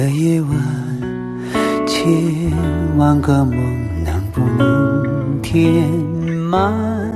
夜晚，千万个梦能不能填满？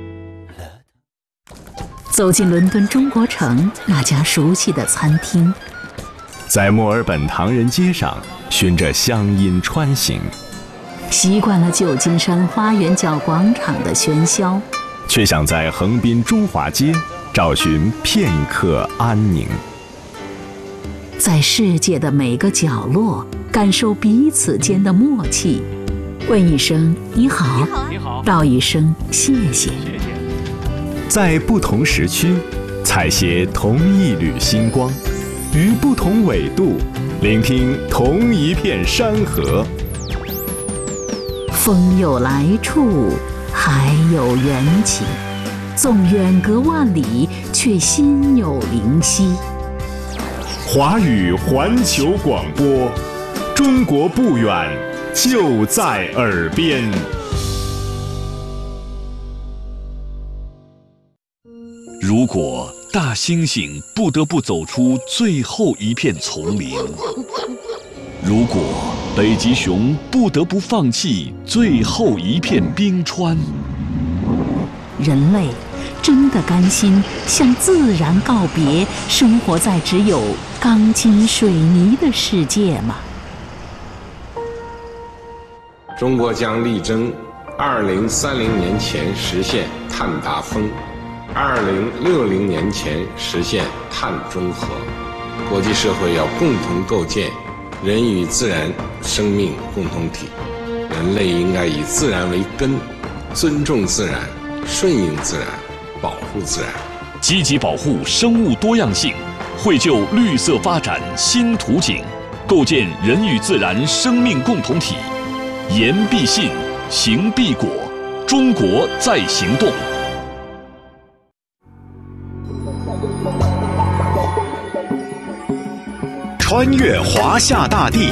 走进伦敦中国城那家熟悉的餐厅， 在墨尔本唐人街上循着乡音穿行， 习惯了旧金山花园角广场的喧嚣， 却想在横滨中华街找寻片刻安宁。 在世界的每个角落感受彼此间的默契，问一声你好，道一声谢谢。 在不同时区采撷同一缕星光，于不同纬度聆听同一片山河。 风有来处，海有缘起，纵远隔万里，却心有灵犀。 华语环球广播，中国不远，就在耳边。 如果大猩猩不得不走出最后一片丛林，如果北极熊不得不放弃最后一片冰川， 人类真的甘心向自然告别，生活在只有钢筋水泥的世界吗？ 中国将力争2030年前实现碳达峰，2060年前实现碳中和。国际社会要共同构建人与自然生命共同体，人类应该以自然为根，尊重自然，顺应自然，保护自然， 积极保护生物多样性，绘就绿色发展新图景，构建人与自然生命共同体。言必信，行必果，中国在行动。 穿越华夏大地，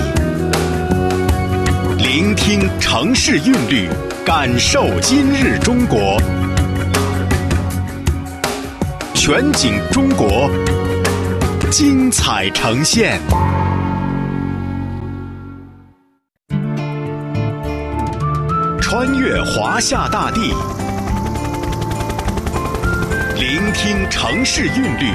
聆听城市韵律，感受今日中国。全景中国，精彩呈现。穿越华夏大地，聆听城市韵律，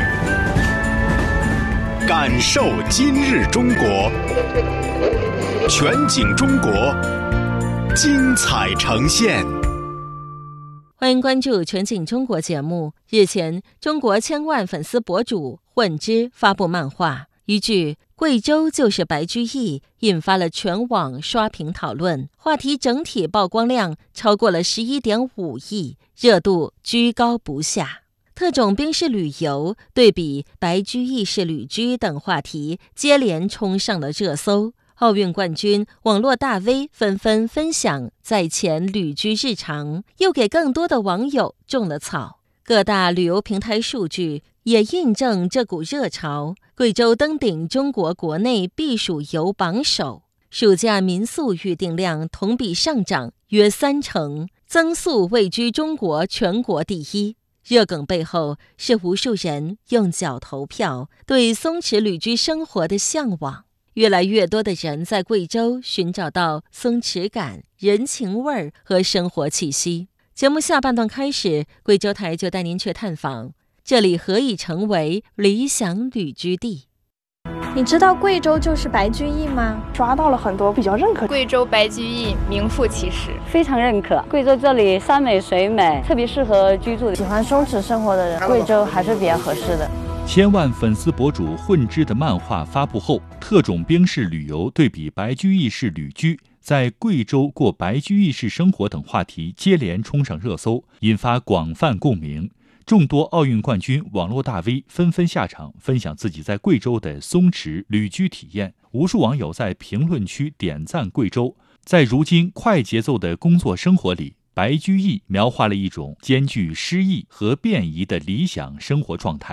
感受今日中国。全景中国，精彩呈现。 欢迎关注全景中国节目。日前，中国千万粉丝博主混之发布漫画，一句贵州就是白居易引发了全网刷屏讨论，话题整体曝光量超过了11.5亿，热度居高不下。特种兵式旅游对比白居易式旅居等话题接连冲上了热搜，奥运冠军、网络大 V 纷纷分享在前旅居日常，又给更多的网友种了草。各大旅游平台数据也印证这股热潮，贵州登顶中国国内避暑游榜首，暑假民宿预订量同比上涨约30%，增速位居中国全国第一。热梗背后是无数人用脚投票，对松弛旅居生活的向往。越来越多的人在贵州寻找到松弛感、人情味儿和生活气息。节目下半段开始，贵州台就带您去探访这里何以成为理想旅居地。 你知道贵州就是白居易吗？ 抓到了很多比较认可。 贵州白居易名副其实， 非常认可。贵州这里山美水美，特别适合居住。 喜欢松弛生活的人，贵州还是比较合适的。 千万粉丝博主混之的漫画发布后，特种兵式旅游对比白居易式旅居，在贵州过白居易式生活等话题接连冲上热搜，引发广泛共鸣。众多奥运冠军、网络大 V 纷纷下场，分享自己在贵州的松弛旅居体验。无数网友在评论区点赞贵州。在如今快节奏的工作生活里，白居易描画了一种兼具诗意和便宜的理想生活状态。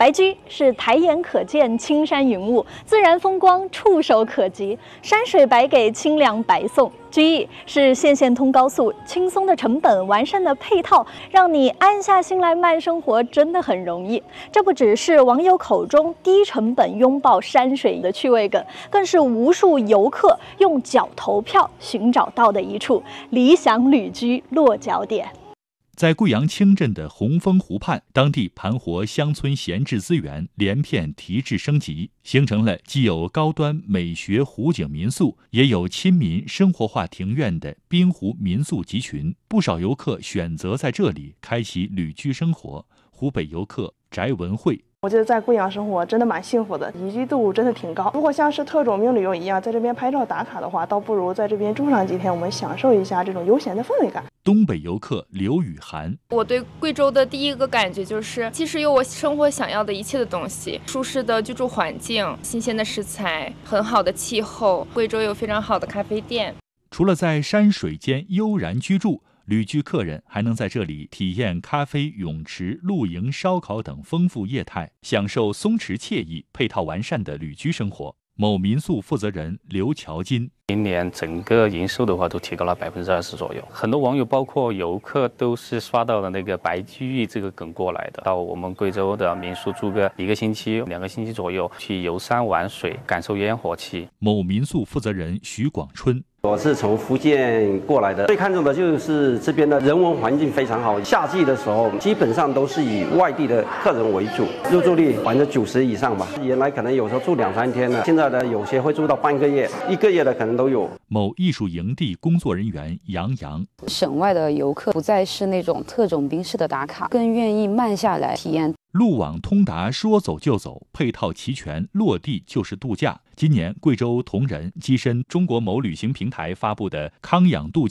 白居是抬眼可见青山云雾，自然风光触手可及，山水白给清凉白送。居易是线线通高速，轻松的成本，完善的配套，让你安下心来慢生活真的很容易。这不只是网友口中低成本拥抱山水的趣味梗，更是无数游客用脚投票寻找到的一处理想旅居落脚点。 在贵阳清镇的红枫湖畔，当地盘活乡村闲置资源，连片提质升级，形成了既有高端美学湖景民宿，也有亲民生活化庭院的滨湖民宿集群。不少游客选择在这里开启旅居生活。湖北游客翟文慧， 我觉得在贵阳生活真的蛮幸福的，宜居度真的挺高。如果像是特种兵旅游一样，在这边拍照打卡的话，倒不如在这边住上几天，我们享受一下这种悠闲的氛围感。 东北游客刘雨涵， 我对贵州的第一个感觉就是，其实有我生活想要的一切的东西：舒适的居住环境、新鲜的食材、很好的气候。贵州有非常好的咖啡店。 除了在山水间悠然居住，旅居客人还能在这里体验咖啡、泳池、露营、烧烤等丰富业态，享受松弛惬意、配套完善的旅居生活。某民宿负责人刘乔金， 今年整个营收的话都提高了20%左右，很多网友包括游客都是刷到了那个白居易这个梗过来的，到我们贵州的民宿住个1个星期、2个星期左右，去游山玩水，感受烟火气。 某民宿负责人徐广春， 我是从福建过来的，最看重的就是这边的人文环境非常好。夏季的时候，基本上都是以外地的客人为主，入住率90%以上吧。原来可能有时候住2-3天的，现在的有些会住到半个月、1个月的可能都有。 某艺术营地工作人员杨洋， 省外的游客不再是那种特种兵式的打卡，更愿意慢下来体验。 路网通达，说走就走，配套齐全，落地就是度假。今年贵州铜仁跻身中国某旅行平台发布的康养度